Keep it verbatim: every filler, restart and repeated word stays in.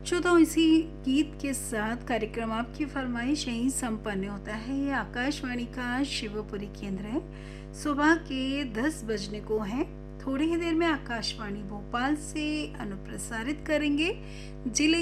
श्रोताओं, इसी गीत के साथ कार्यक्रम आपकी फरमाइश यहीं संपन्न होता है। ये आकाशवाणी का शिवपुरी केंद्र है। सुबह के दस बजने को हैं। थोड़ी ही देर में आकाशवाणी भोपाल से अनुप्रसारित करेंगे जिले